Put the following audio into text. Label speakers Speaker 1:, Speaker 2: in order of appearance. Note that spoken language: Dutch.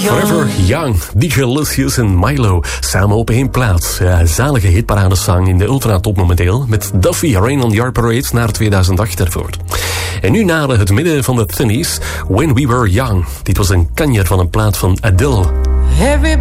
Speaker 1: Forever Young, DJ Lucius en Milo samen op één plaats. Zalige hitparadesang in de ultratop momenteel. Met Duffy, Rain on the Art Parade naar 2008 ervoor. En nu naar het midden van de Thinnies, When We Were Young. Dit was een kanjer van een plaat van Adele.
Speaker 2: Everybody